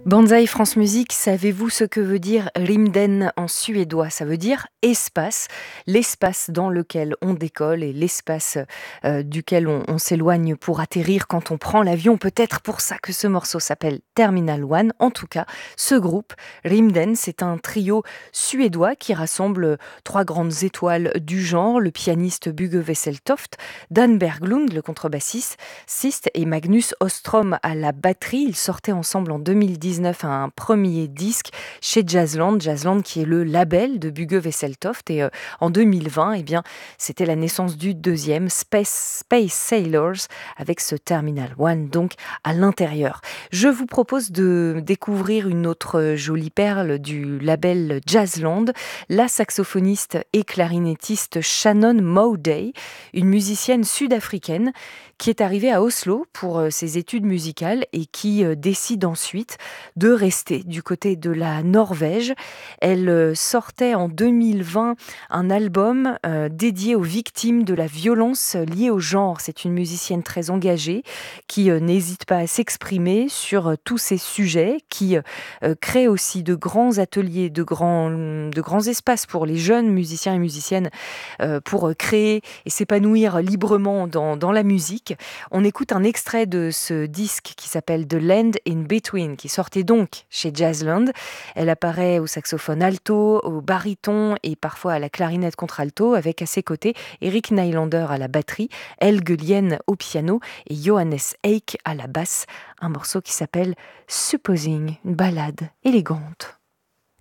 Banzai France Musique, savez-vous ce que veut dire Rymden en suédois? Ça veut dire espace, l'espace dans lequel on décolle et l'espace duquel on s'éloigne pour atterrir quand on prend l'avion. Peut-être pour ça que ce morceau s'appelle Terminal One. En tout cas, ce groupe, Rymden, c'est un trio suédois qui rassemble trois grandes étoiles du genre, le pianiste Bugge Wesseltoft, Dan Berglund, le contrebassiste, et Magnus Ostrom à la batterie. Ils sortaient ensemble en 2019 un premier disque chez Jazzland qui est le label de Bugge Wesseltoft. Et en 2020, eh bien, c'était la naissance du deuxième, Space Sailors, avec ce Terminal One, donc à l'intérieur. Je vous propose de découvrir une autre jolie perle du label Jazzland, la saxophoniste et clarinettiste Shannon Mowday, une musicienne sud-africaine qui est arrivée à Oslo pour ses études musicales et qui décide ensuite de rester du côté de la Norvège. Elle sortait en 2020 un album dédié aux victimes de la violence liée au genre. C'est une musicienne très engagée qui n'hésite pas à s'exprimer sur tous ces sujets, qui crée aussi de grands ateliers, de grands espaces pour les jeunes musiciens et musiciennes pour créer et s'épanouir librement dans la musique. On écoute un extrait de ce disque qui s'appelle The Land in Between, qui sortait donc chez Jazzland. Elle apparaît au saxophone alto, au baryton et parfois à la clarinette contralto, avec à ses côtés Eric Nylander à la batterie, Helge Lien au piano et Johannes Eik à la basse. Un morceau qui s'appelle Supposing, une ballade élégante.